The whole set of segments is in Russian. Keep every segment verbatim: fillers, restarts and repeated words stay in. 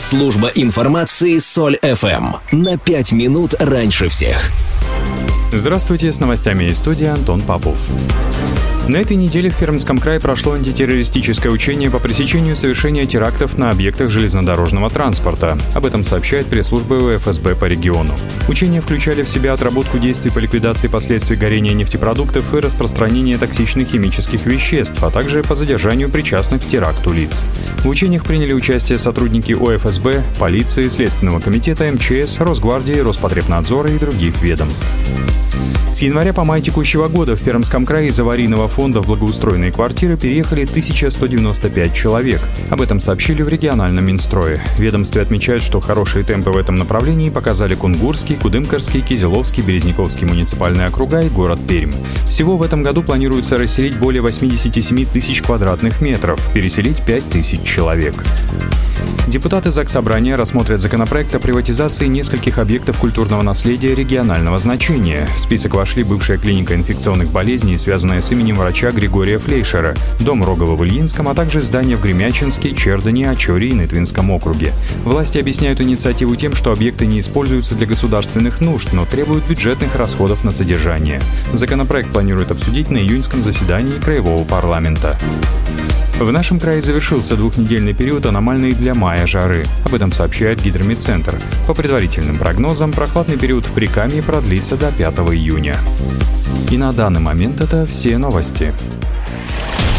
Служба информации Соль эф эм. На пять минут раньше всех. Здравствуйте, с новостями из студии Антон Попов. На этой неделе в Пермском крае прошло антитеррористическое учение по пресечению совершения терактов на объектах железнодорожного транспорта. Об этом сообщает пресс-служба У Эф Эс Бэ по региону. Учения включали в себя отработку действий по ликвидации последствий горения нефтепродуктов и распространения токсичных химических веществ, а также по задержанию причастных к теракту лиц. В учениях приняли участие сотрудники О Эф Эс Бэ, полиции, Следственного комитета, Эм Че Эс, Росгвардии, Роспотребнадзора и других ведомств. С января по май текущего года в Пермском крае из аварийного фонда в благоустроенные квартиры переехали тысяча сто девяносто пять человек. Об этом сообщили в региональном Минстрое. В ведомстве отмечают, что хорошие темпы в этом направлении показали Кунгурский, Кудымкарский, Кизиловский, Березняковский муниципальные округа и город Пермь. Всего в этом году планируется расселить более восемьдесят семь тысяч квадратных метров, переселить пять тысяч человек. Депутаты Заксобрания рассмотрят законопроект о приватизации нескольких объектов культурного наследия регионального значения. В список вошли бывшая клиника инфекционных болезней, связанная с именем врача Григория Флейшера, дом Рогова в Ильинском, а также здания в Гремячинске, Чердане, Очоре и Нытвинском округе. Власти объясняют инициативу тем, что объекты не используются для государственных нужд, но требуют бюджетных расходов на содержание. Законопроект планируют обсудить на июньском заседании Краевого парламента. В нашем крае завершился двухнедельный период аномальной для мая жары. Об этом сообщает Гидромедцентр. По предварительным прогнозам, прохладный период в Прикамье продлится до пятого июня. И на данный момент это все новости.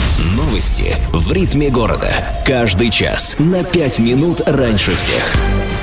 Новости в ритме города. Каждый час на пять минут раньше всех.